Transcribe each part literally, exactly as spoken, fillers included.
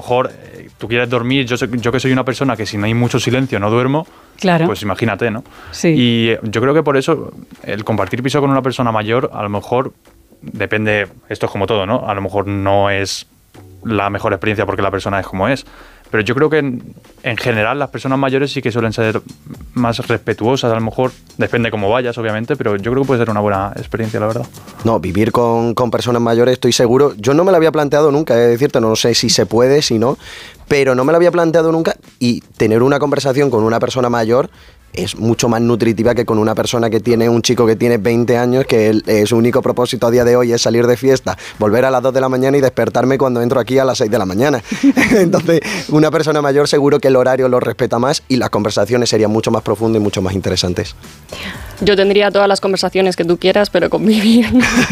mejor eh, tú quieres dormir, yo, sé, yo que soy una persona que si no hay mucho silencio no duermo, claro. Pues imagínate, ¿no? Sí. Y yo creo que por eso el compartir piso con una persona mayor, a lo mejor depende, esto es como todo, ¿no? A lo mejor no es la mejor experiencia porque la persona es como es. Pero yo creo que en, en general las personas mayores sí que suelen ser más respetuosas, a lo mejor, depende cómo vayas, obviamente, pero yo creo que puede ser una buena experiencia, la verdad. No, vivir con, con personas mayores, estoy seguro, yo no me lo había planteado nunca, he de decirte, no sé si se puede, si no, pero no me lo había planteado nunca, y tener una conversación con una persona mayor es mucho más nutritiva que con una persona que tiene un chico que tiene veinte años, que el, eh, su único propósito a día de hoy es salir de fiesta, volver a las dos de la mañana y despertarme cuando entro aquí a las seis de la mañana. Entonces, una persona mayor seguro que el horario lo respeta más y las conversaciones serían mucho más profundas y mucho más interesantes. Yo tendría todas las conversaciones que tú quieras, pero convivir.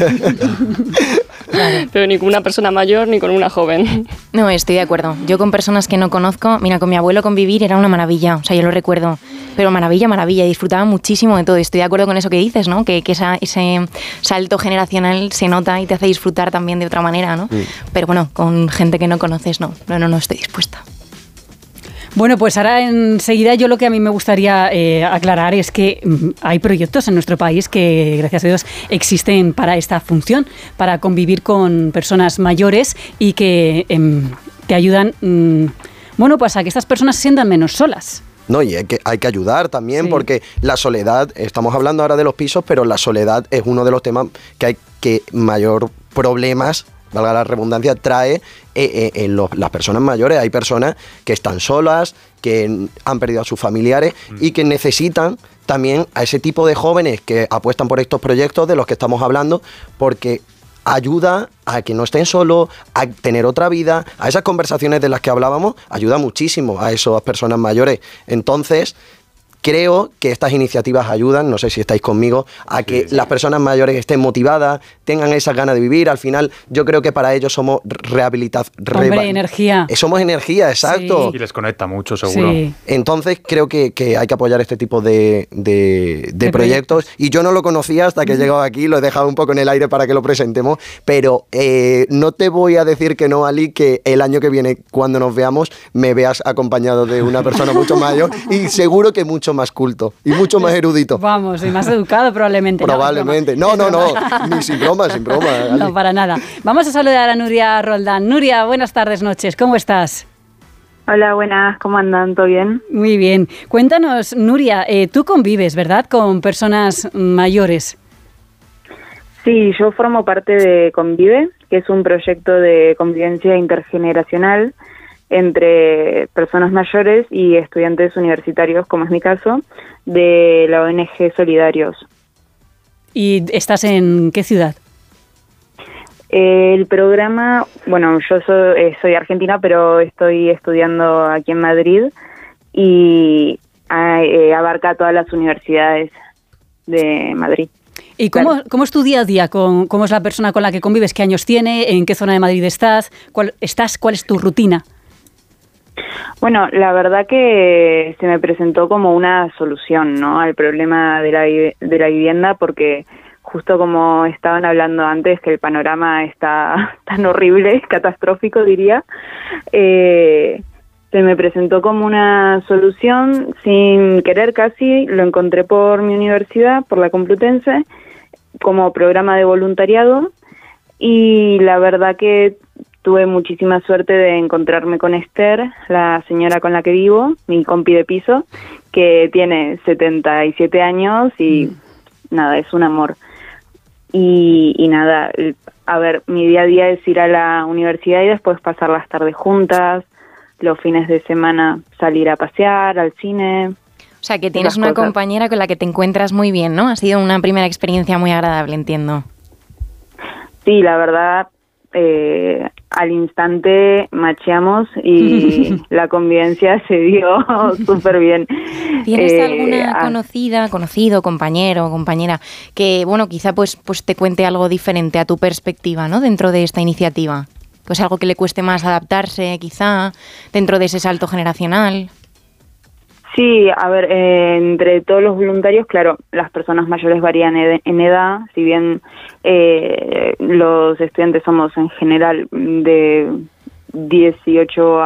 Claro. Pero ni con una persona mayor ni con una joven. No, estoy de acuerdo. Yo con personas que no conozco, mira, con mi abuelo convivir era una maravilla, o sea, yo lo recuerdo, pero maravilla, maravilla, y disfrutaba muchísimo de todo. Estoy de acuerdo con eso que dices, ¿no? Que, que esa, ese salto generacional se nota y te hace disfrutar también de otra manera, ¿no? Mm. Pero bueno, con gente que no conoces, no, no, no, no estoy dispuesta. Bueno, pues ahora enseguida yo lo que a mí me gustaría eh, aclarar es que mm, hay proyectos en nuestro país que, gracias a Dios, existen para esta función, para convivir con personas mayores y que eh, te ayudan, mm, bueno, pues a que estas personas se sientan menos solas. No, y hay que, hay que ayudar también, sí. Porque la soledad, estamos hablando ahora de los pisos, pero la soledad es uno de los temas que hay que mayor problemas, valga la redundancia, trae eh, eh, en los, las personas mayores. Hay personas que están solas, que han perdido a sus familiares mm. y que necesitan también a ese tipo de jóvenes que apuestan por estos proyectos de los que estamos hablando, porque ayuda a que no estén solos, a tener otra vida, a esas conversaciones de las que hablábamos, ayuda muchísimo a esas personas mayores. Entonces, creo que estas iniciativas ayudan, no sé si estáis conmigo, a que sí, sí. las personas mayores estén motivadas, tengan esas ganas de vivir. Al final, yo creo que para ellos somos rehabilitación. Hombre, reba- energía. Somos energía, exacto. Sí. Y les conecta mucho, seguro. Sí. Entonces, creo que, que hay que apoyar este tipo de, de, de, de proyectos. proyectos. Y yo no lo conocía hasta que he llegado aquí, lo he dejado un poco en el aire para que lo presentemos, pero eh, no te voy a decir que no, Ali, que el año que viene, cuando nos veamos, me veas acompañado de una persona mucho mayor y seguro que mucho más culto y mucho más erudito. Vamos, y más educado probablemente. Probablemente. No, no, no, no, ni sin broma, sin broma. Ali. No, para nada. Vamos a saludar a Nuria Roldán. Nuria, buenas tardes, noches. ¿Cómo estás? Hola, buenas. ¿Cómo andan? ¿Todo bien? Muy bien. Cuéntanos, Nuria, eh, tú convives, ¿verdad?, con personas mayores. Sí, yo formo parte de Convive, que es un proyecto de convivencia intergeneracional entre personas mayores y estudiantes universitarios, como es mi caso, de la O N G Solidarios. ¿Y estás en qué ciudad? El programa, bueno, yo soy, eh, soy argentina, pero estoy estudiando aquí en Madrid y eh, abarca todas las universidades de Madrid. ¿Y cómo, Claro. cómo es tu día a día? ¿Cómo, ¿Cómo es la persona con la que convives? ¿Qué años tiene? ¿En qué zona de Madrid estás? ¿Cuál, estás? ¿Cuál es tu rutina? Bueno, la verdad que se me presentó como una solución, ¿no?, al problema de la, de la vivienda, porque justo como estaban hablando antes, que el panorama está tan horrible, catastrófico diría, eh, se me presentó como una solución sin querer casi, lo encontré por mi universidad, por la Complutense, como programa de voluntariado, y la verdad que tuve muchísima suerte de encontrarme con Esther, la señora con la que vivo, mi compi de piso, que tiene setenta y siete años y mm. nada, es un amor. Y, y nada, a ver, mi día a día es ir a la universidad y después pasar las tardes juntas, los fines de semana salir a pasear, al cine. O sea, que tienes una cosas. compañera con la que te encuentras muy bien, ¿no? Ha sido una primera experiencia muy agradable, entiendo. Sí, la verdad, eh, al instante macheamos y la convivencia se dio súper bien. ¿Tienes eh, alguna a... conocida, conocido, compañero o compañera que, bueno, quizá pues, pues te cuente algo diferente a tu perspectiva, ¿no?, dentro de esta iniciativa? Pues algo que le cueste más adaptarse, quizá, dentro de ese salto generacional. Sí, a ver, eh, entre todos los voluntarios, claro, las personas mayores varían ed- en edad, si bien eh, los estudiantes somos en general de dieciocho